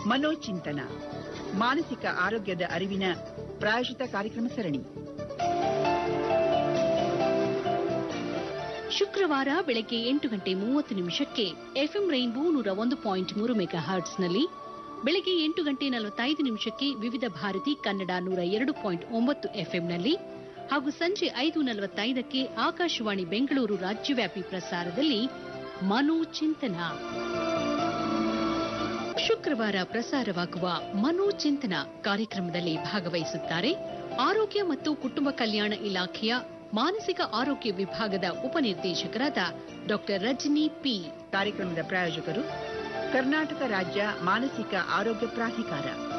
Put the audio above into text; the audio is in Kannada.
ಮನೋಚಿಂತನ ಮಾನಸಿಕ ಆರೋಗ್ಯದ ಅರಿವಿನ ಪ್ರಾಯೋಜಿತ ಕಾರ್ಯಕ್ರಮ ಸರಣಿ. ಶುಕ್ರವಾರ ಬೆಳಗ್ಗೆ 8:30 ಎಫ್ಎಂ ರೈನ್ಬೋ 101.3 ಮೆಗಾಹರ್ಟ್ಸ್ನಲ್ಲಿ, ಬೆಳಗ್ಗೆ 8:45 ವಿವಿಧ ಭಾರತಿ ಕನ್ನಡ 102.9 ಎಫ್ಎಂನಲ್ಲಿ ಹಾಗೂ ಸಂಜೆ 5:45 ಆಕಾಶವಾಣಿ ಬೆಂಗಳೂರು ರಾಜ್ಯವ್ಯಾಪಿ ಪ್ರಸಾರದಲ್ಲಿ ಮನೋಚಿಂತನ. ಶುಕ್ರವಾರ ಪ್ರಸಾರವಾಗುವ ಮನೋಚಿಂತನ ಕಾರ್ಯಕ್ರಮದಲ್ಲಿ ಭಾಗವಹಿಸುತ್ತಾರೆ ಆರೋಗ್ಯ ಮತ್ತು ಕುಟುಂಬ ಕಲ್ಯಾಣ ಇಲಾಖೆಯ ಮಾನಸಿಕ ಆರೋಗ್ಯ ವಿಭಾಗದ ಉಪನಿರ್ದೇಶಕರಾದ ಡಾಕ್ಟರ್ ರಜನಿ ಪಿ. ಕಾರ್ಯಕ್ರಮದ ಪ್ರಾಯೋಜಕರು ಕರ್ನಾಟಕ ರಾಜ್ಯ ಮಾನಸಿಕ ಆರೋಗ್ಯ ಪ್ರಾಧಿಕಾರ.